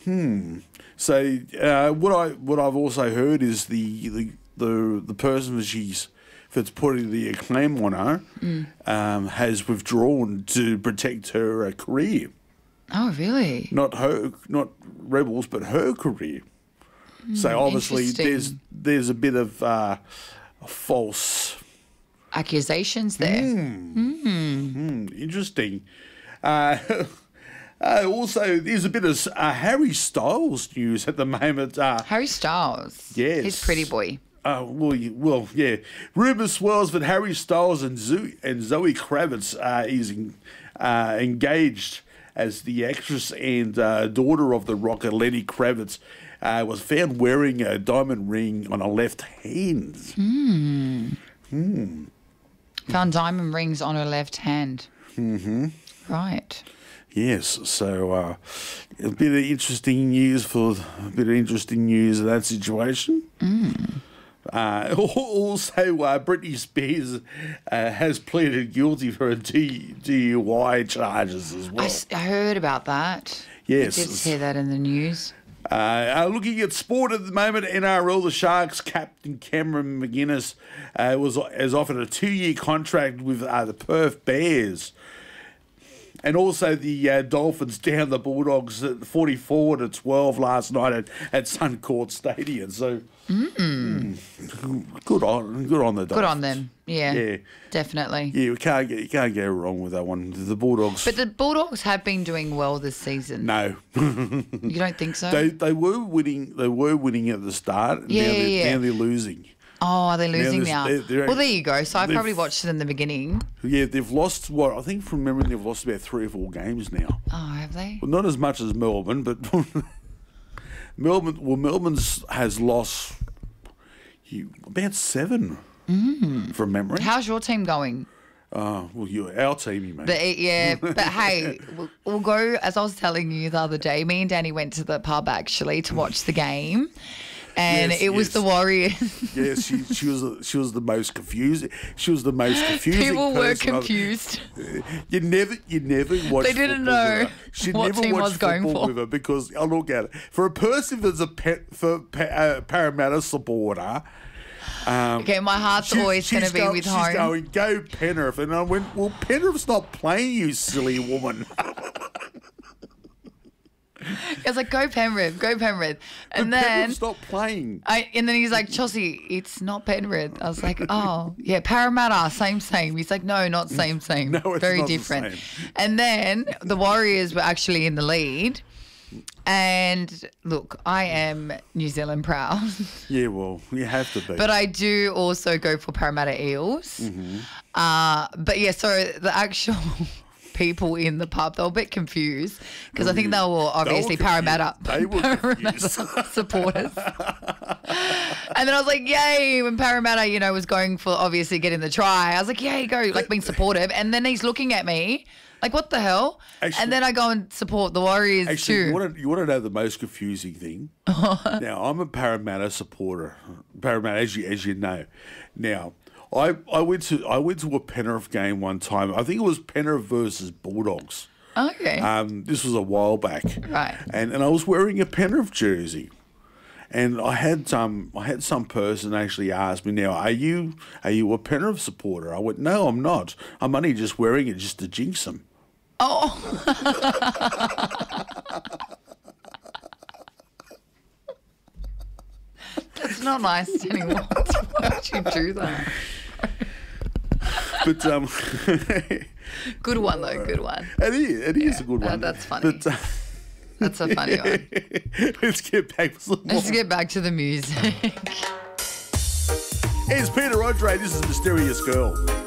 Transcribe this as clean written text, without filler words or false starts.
So what I've also heard is the person that's putting the acclaim on her has withdrawn to protect her career. Oh, really? Not Rebels, but her career. So obviously there's a bit of false accusations there. Interesting. Also, there's a bit of Harry Styles news at the moment. Harry Styles. Yes. He's pretty boy. Well, yeah. Rumour swirls that Harry Styles and Zoe Kravitz is engaged, as the actress and daughter of the rocker Lenny Kravitz was found wearing a diamond ring on her left hand. Found diamond rings on her left hand. Right. Yes, so a bit of interesting news in that situation. Also, Britney Spears has pleaded guilty for a DUI charges as well. I heard about that. Yes. I did see that in the news. Looking at sport at the moment, NRL, the Sharks captain Cameron McInnes has offered a 2-year contract with the Perth Bears. And also the Dolphins down the Bulldogs at 44-12 last night at Suncorp Stadium. So good on the Dolphins. Good on them. Yeah, definitely. Yeah, you can't go wrong with that one. The Bulldogs. But the Bulldogs have been doing well this season. No, you don't think so? They were winning. They were winning at the start. Yeah, now they're losing. Oh, are they losing now? Well, there you go. So I probably watched it in the beginning. Yeah, they've lost I think from memory they've lost about 3 or 4 games now. Oh, have they? Well, not as much as Melbourne, but Melbourne's has lost about 7 from memory. How's your team going? Well, our team, you mean. But hey, we'll go, as I was telling you the other day, me and Danny went to the pub actually to watch the game. And it was the Warriors. Yes, she was the most confusing. She was the most confusing. People were confused. You never watched. They didn't know what team was going for with her because I look at it for a person that's a Parramatta supporter. Okay, my heart's always going to be with home. She's going, go Penrith, and I went, well, Penrith's not playing, you silly woman. I was like, go Penrith. And then Penrith's not playing. And then he's like, Chelsea, it's not Penrith. I was like, oh, yeah, Parramatta, same. He's like, no, not same. No, it's very not different. the same. And then the Warriors were actually in the lead. And look, I am New Zealand proud. Yeah, well, you have to be. But I do also go for Parramatta Eels. But yeah, so the actual people in the pub, they were a bit confused because I think they were obviously Parramatta supporters. And then I was like, yay, when Parramatta, was going for obviously getting the try. I was like, yay, go, like being supportive. And then he's looking at me like, what the hell? Actually, and then I go and support the Warriors too. You want to know the most confusing thing? Now, I'm a Parramatta supporter. Parramatta, as you know. Now, I went to a Penrith game one time. I think it was Penrith versus Bulldogs. Okay. This was a while back. Right. And I was wearing a Penrith jersey. And I had some person actually ask me, now, are you a Penrith supporter? I went, no, I'm not. I'm only just wearing it just to jinx them. Oh. That's not nice anymore. Why would you do that? But good one though, good one. It is a good one. That's funny. But, that's a funny one. Let's get back to the music. It's Peter Andre. This is Mysterious Girl.